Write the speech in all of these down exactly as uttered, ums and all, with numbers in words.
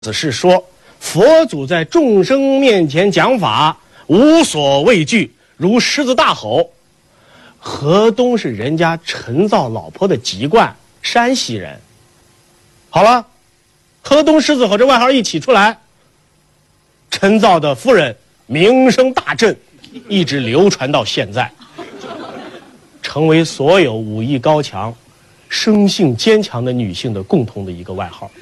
此是说，佛祖在众生面前讲法，无所畏惧，如狮子大吼。河东是人家陈造老婆的籍贯，山西人。好了，河东狮子吼这外号一起出来，陈造的夫人名声大振，一直流传到现在，成为所有武艺高强、生性坚强的女性的共同的一个外号。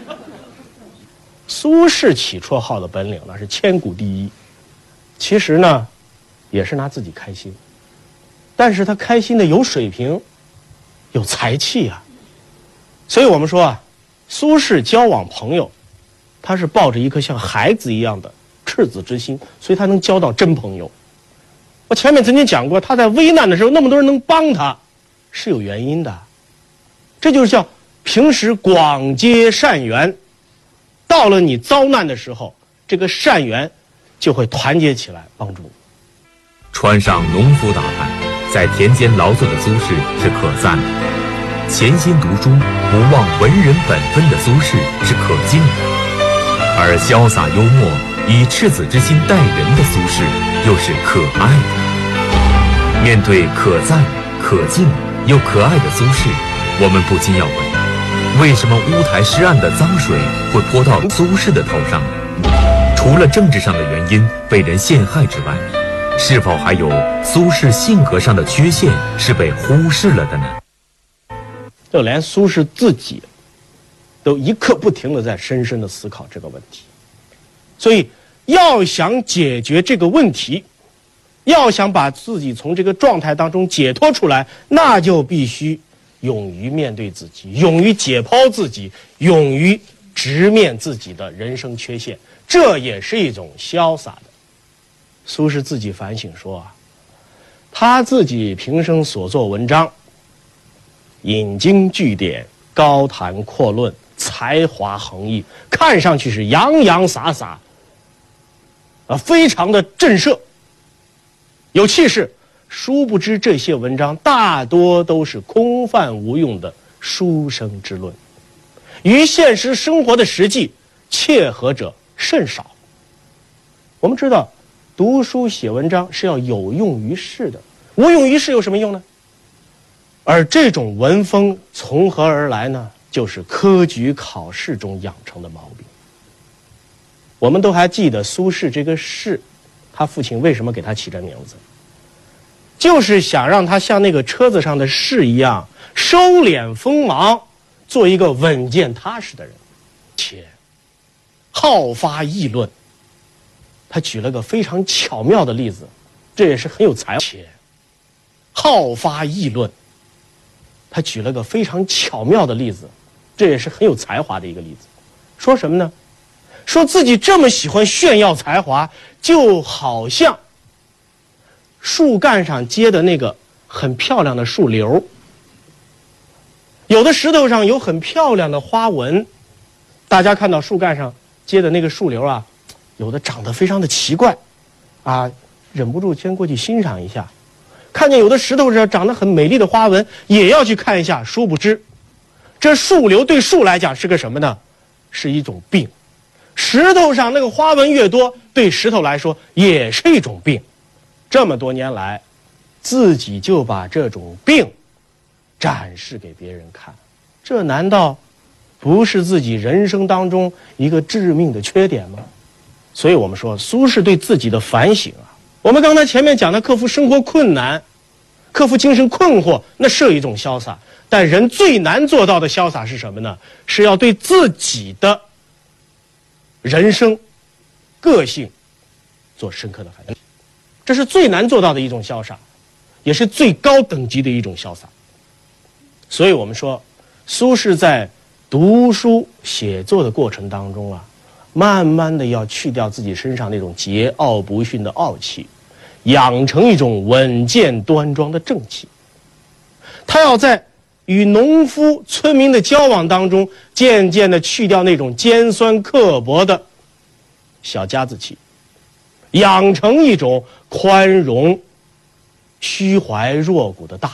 苏轼起绰号的本领那是千古第一，其实呢，也是拿自己开心，但是他开心的有水平，有才气啊。所以我们说啊，苏轼交往朋友，他是抱着一颗像孩子一样的赤子之心，所以他能交到真朋友。我前面曾经讲过，他在危难的时候那么多人能帮他，是有原因的，这就是叫平时广结善缘。到了你遭难的时候，这个善缘就会团结起来帮助你。 穿上农夫打扮，在田间劳作的苏轼是可赞的；潜心读书，不忘文人本分的苏轼是可敬的；而潇洒幽默，以赤子之心待人的苏轼又是可爱的。面对可赞、可敬又可爱的苏轼，我们不禁要问：为什么乌台诗案的脏水会泼到苏轼的头上呢？除了政治上的原因被人陷害之外，是否还有苏轼性格上的缺陷是被忽视了的呢？ 就连苏轼自己都一刻不停地在深深地思考这个问题。所以要想解决这个问题，要想把自己从这个状态当中解脱出来，那就必须勇于面对自己，勇于解剖自己，勇于直面自己的人生缺陷，这也是一种潇洒的。苏轼自己反省说啊，他自己平生所作文章，引经据典，高谈阔论，才华横溢，看上去是洋洋洒洒，啊，非常的震慑，有气势。殊不知这些文章大多都是空泛无用的书生之论，与现实生活的实际切合者甚少。我们知道读书写文章是要有用于世的，无用于世有什么用呢？而这种文风从何而来呢？就是科举考试中养成的毛病。我们都还记得苏轼这个轼，他父亲为什么给他起这名字，就是想让他像那个车子上的士一样收敛锋芒，做一个稳健踏实的人，且好发议论。他举了个非常巧妙的例子，这也是很有才华。且好发议论，他举了个非常巧妙的例子，这也是很有才华的一个例子。说什么呢？说自己这么喜欢炫耀才华，就好像树干上结的那个很漂亮的树瘤，有的石头上有很漂亮的花纹，大家看到树干上结的那个树瘤啊，有的长得非常的奇怪啊，忍不住先过去欣赏一下。看见有的石头上长得很美丽的花纹，也要去看一下。殊不知这树瘤对树来讲是个什么呢？是一种病。石头上那个花纹越多，对石头来说也是一种病。这么多年来，自己就把这种病展示给别人看，这难道不是自己人生当中一个致命的缺点吗？所以我们说苏轼对自己的反省啊，我们刚才前面讲的克服生活困难，克服精神困惑，那是一种潇洒，但人最难做到的潇洒是什么呢？是要对自己的人生个性做深刻的反省，这是最难做到的一种潇洒，也是最高等级的一种潇洒。所以我们说苏轼在读书写作的过程当中啊，慢慢的要去掉自己身上那种桀骜不驯的傲气，养成一种稳健端庄的正气。他要在与农夫村民的交往当中，渐渐的去掉那种尖酸刻薄的小家子气，养成一种宽容虚怀若谷的大